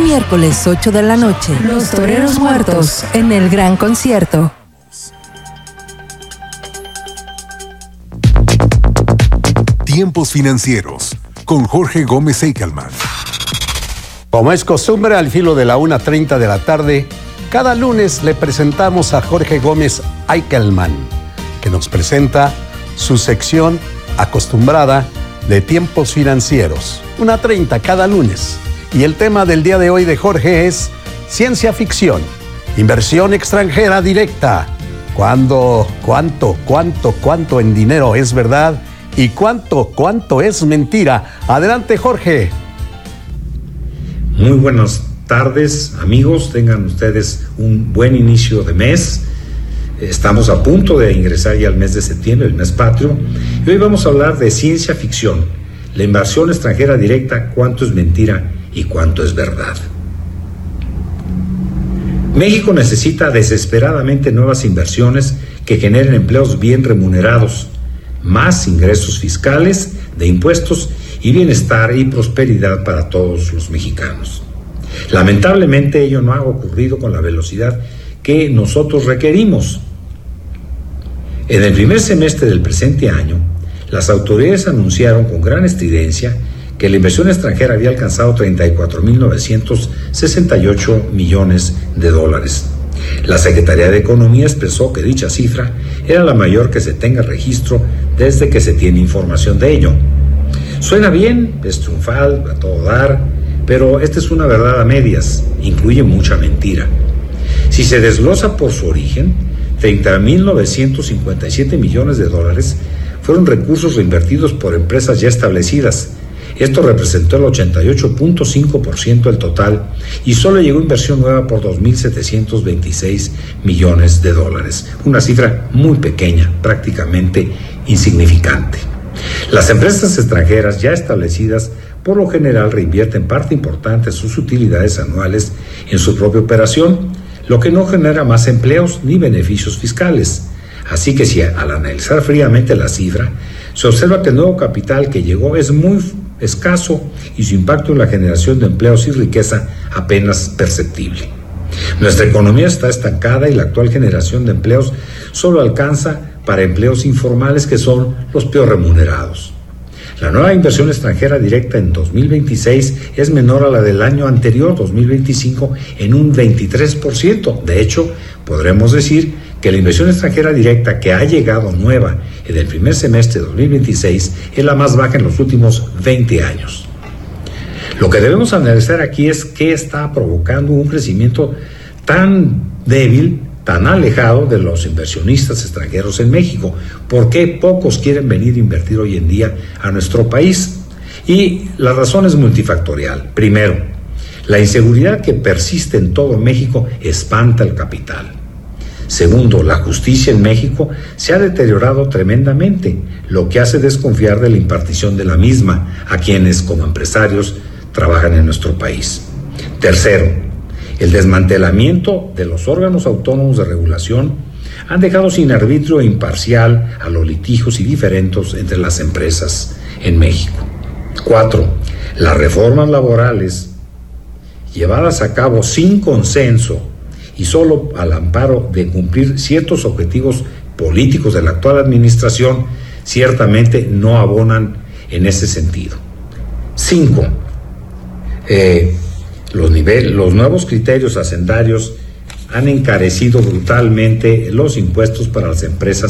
miércoles 8 de la noche, Los Toreros Muertos en el Gran Concierto. Tiempos financieros con Jorge Gómez Eichelman. Como es costumbre, al filo de la 1:30 de la tarde, cada lunes le presentamos a Jorge Gómez Eichelman, que nos presenta su sección acostumbrada de Tiempos Financieros. 1:30 cada lunes. Y el tema del día de hoy de Jorge es ciencia ficción, inversión extranjera directa. ¿Cuánto en dinero es verdad? ¿Y cuánto es mentira? Adelante, Jorge. Muy buenas tardes, amigos. Tengan ustedes un buen inicio de mes. Estamos a punto de ingresar ya al mes de septiembre, el mes patrio. Y hoy vamos a hablar de ciencia ficción, la inversión extranjera directa, cuánto es mentira y cuánto es verdad. México necesita desesperadamente nuevas inversiones que generen empleos bien remunerados, más ingresos fiscales, de impuestos y bienestar y prosperidad para todos los mexicanos. Lamentablemente ello no ha ocurrido con la velocidad que nosotros requerimos. En el primer semestre del presente año, las autoridades anunciaron con gran estridencia que la inversión extranjera había alcanzado 34.968 millones de dólares. La Secretaría de Economía expresó que dicha cifra era la mayor que se tenga registro desde que se tiene información de ello. Suena bien, es triunfal, a todo dar, pero esta es una verdad a medias, incluye mucha mentira. Si se desglosa por su origen, 30.957 millones de dólares fueron recursos reinvertidos por empresas ya establecidas. Esto representó el 88.5% del total y solo llegó inversión nueva por 2.726 millones de dólares. Una cifra muy pequeña, prácticamente insignificante. Las empresas extranjeras ya establecidas por lo general reinvierten parte importante de sus utilidades anuales en su propia operación, lo que no genera más empleos ni beneficios fiscales. Así que si al analizar fríamente la cifra, se observa que el nuevo capital que llegó es muy escaso y su impacto en la generación de empleos y riqueza apenas perceptible. Nuestra economía está estancada y la actual generación de empleos solo alcanza para empleos informales que son los peor remunerados. La nueva inversión extranjera directa en 2026 es menor a la del año anterior, 2025, en un 23%. De hecho, podremos decir que la inversión extranjera directa que ha llegado nueva en el primer semestre de 2026 es la más baja en los últimos 20 años. Lo que debemos analizar aquí es qué está provocando un crecimiento tan débil, tan alejado de los inversionistas extranjeros en México. ¿Por qué pocos quieren venir a invertir hoy en día a nuestro país? Y la razón es multifactorial. Primero, la inseguridad que persiste en todo México espanta el capital. Segundo, la justicia en México se ha deteriorado tremendamente, lo que hace desconfiar de la impartición de la misma a quienes, como empresarios, trabajan en nuestro país. Tercero, el desmantelamiento de los órganos autónomos de regulación han dejado sin arbitrio e imparcial a los litigios y diferendos entre las empresas en México. 4. Las reformas laborales llevadas a cabo sin consenso y solo al amparo de cumplir ciertos objetivos políticos de la actual administración ciertamente no abonan en ese sentido. 5. Los nuevos criterios hacendarios han encarecido brutalmente los impuestos para las empresas